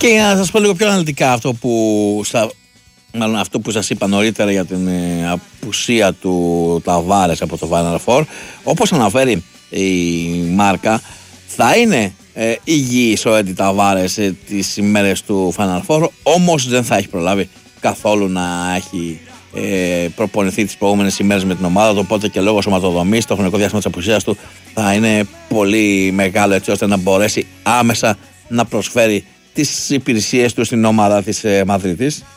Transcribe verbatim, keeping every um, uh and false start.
Και να σας πω λίγο πιο αναλυτικά αυτό που, στα, μάλλον αυτό που σας είπα νωρίτερα για την ε, απουσία του Ταβάρες από το Final Four. Όπως αναφέρει η Μάρκα, θα είναι ε, υγιής ο Έντι Ταβάρες ε, τις ημέρες του Final Four, όμως δεν θα έχει προλάβει καθόλου να έχει ε, προπονηθεί τις προηγούμενες ημέρες με την ομάδα του, οπότε και λόγω σωματοδομής το χρονικό διάστημα της απουσίας του θα είναι πολύ μεγάλο, έτσι ώστε να μπορέσει άμεσα να προσφέρει τις υπηρεσίες του στην ομάδα της ε, Μαδρίτης.